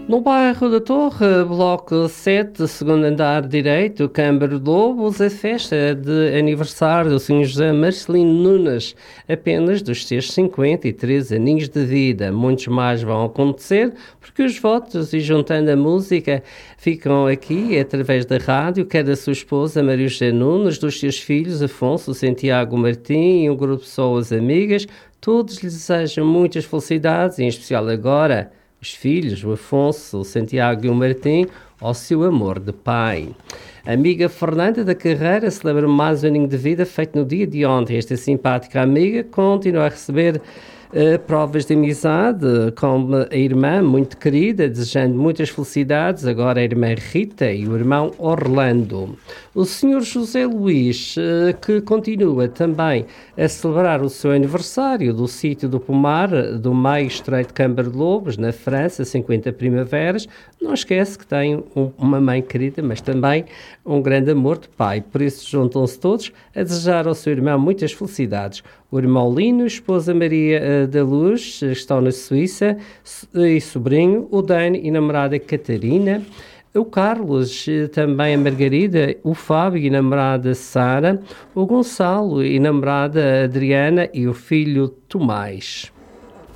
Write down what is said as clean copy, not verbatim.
No bairro da Torre, bloco 7, segundo andar direito, Câmara de Lobos, a festa de aniversário do Sr. José Marcelino Nunes, apenas dos seus 53 aninhos de vida. Muitos mais vão acontecer, porque os votos, e juntando a música, ficam aqui através da rádio, quer da sua esposa Maria José Nunes, dos seus filhos Afonso, Santiago Martim e um grupo de pessoas amigas. Todos lhes desejam muitas felicidades, em especial agora os filhos, o Afonso, o Santiago e o Martim, ao seu amor de pai. A amiga Fernanda da Carreira celebra mais um aninho de vida feito no dia de ontem. Esta simpática amiga continua a receber provas de amizade com a irmã muito querida, desejando muitas felicidades, agora a irmã Rita e o irmão Orlando. O senhor José Luís, que continua também a celebrar o seu aniversário do sítio do Pomar, do meio estreito de Câmara de Lobos, na França, 50 primaveras, não esquece que tem uma mãe querida, mas também um grande amor de pai. Por isso juntam-se todos a desejar ao seu irmão muitas felicidades. O irmão Lino, a esposa Maria da Luz, estão na Suíça, e sobrinho, o Dani e namorada Catarina, o Carlos, também a Margarida, o Fábio e namorada Sara, o Gonçalo e namorada Adriana e o filho Tomás.